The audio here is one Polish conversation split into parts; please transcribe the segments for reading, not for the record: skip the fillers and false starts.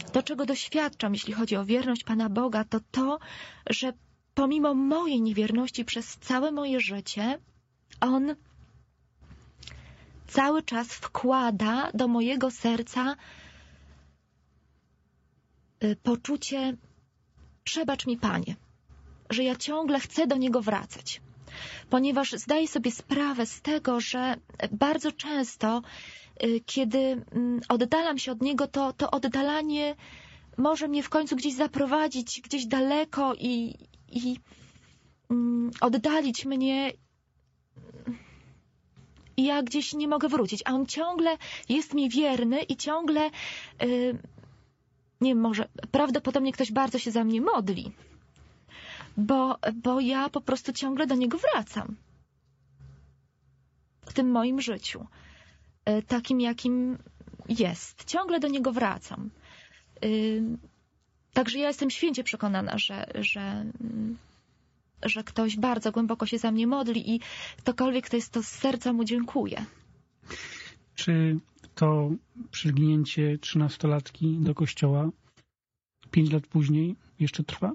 To, czego doświadczam, jeśli chodzi o wierność Pana Boga, to to, że pomimo mojej niewierności przez całe moje życie, On cały czas wkłada do mojego serca poczucie: przebacz mi, Panie, że ja ciągle chcę do Niego wracać. Ponieważ zdaję sobie sprawę z tego, że bardzo często, kiedy oddalam się od Niego, to oddalanie może mnie w końcu gdzieś zaprowadzić, gdzieś daleko i oddalić mnie. I ja gdzieś nie mogę wrócić, a On ciągle jest mi wierny i ciągle, nie wiem, może prawdopodobnie ktoś bardzo się za mnie modli, bo ja po prostu ciągle do Niego wracam w tym moim życiu, takim jakim jest. Ciągle do Niego wracam. Także ja jestem święcie przekonana, że ktoś bardzo głęboko się za mnie modli i ktokolwiek to jest, to z serca mu dziękuję. Czy to przylgnięcie 13-latki do kościoła 5 lat później jeszcze trwa?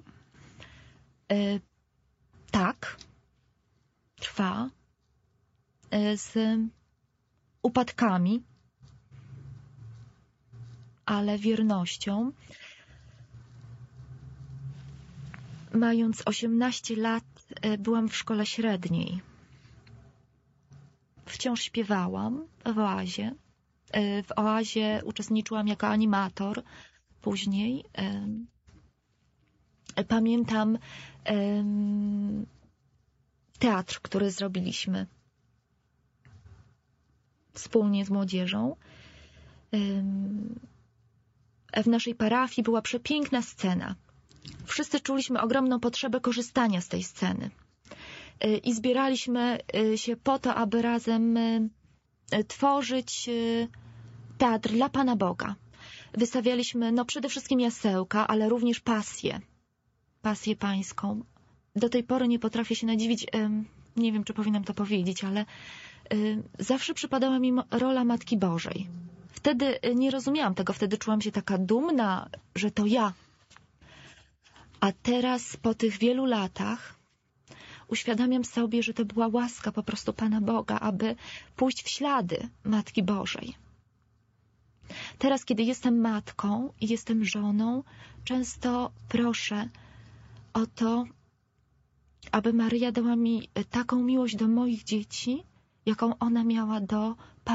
Tak. Trwa. Z upadkami, ale wiernością. Mając 18 lat, byłam w szkole średniej. Wciąż śpiewałam w oazie. W oazie uczestniczyłam jako animator. Później pamiętam teatr, który zrobiliśmy wspólnie z młodzieżą. W naszej parafii była przepiękna scena. Wszyscy czuliśmy ogromną potrzebę korzystania z tej sceny. I zbieraliśmy się po to, aby razem tworzyć teatr dla Pana Boga. Wystawialiśmy przede wszystkim jasełka, ale również pasję pańską. Do tej pory nie potrafię się nadziwić, nie wiem, czy powinnam to powiedzieć, ale zawsze przypadała mi rola Matki Bożej. Wtedy nie rozumiałam tego, wtedy czułam się taka dumna, że to ja. A teraz, po tych wielu latach, uświadamiam sobie, że to była łaska po prostu Pana Boga, aby pójść w ślady Matki Bożej. Teraz, kiedy jestem matką i jestem żoną, często proszę o to, aby Maryja dała mi taką miłość do moich dzieci, jaką ona miała do Pana